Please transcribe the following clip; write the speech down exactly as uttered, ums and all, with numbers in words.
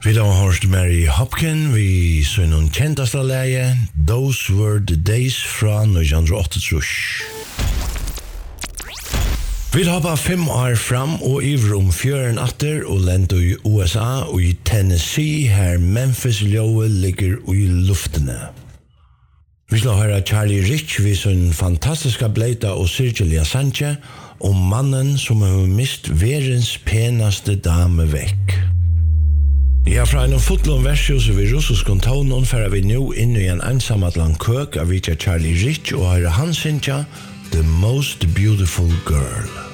Vi da har hørt Mary Hopkin, vi så noen kjenteste leie, Those Were The Days fra nitten åttiåtte. Vi hoppa fem år fram og iver om fjøren atter og lente i U S A og i Tennessee her Memphis-ljøet ligger i luftene. Vi skal høre Charlie Rich ved sin fantastiska bleita og Sergio Sanchez om mannen som har mist verdens penaste dame vekk. Ja, fra en fotlån versjus ved russisk konton omfører vi nå inn i en ensamadlang køk av Charlie Rich og høre han synja The Most Beautiful Girl.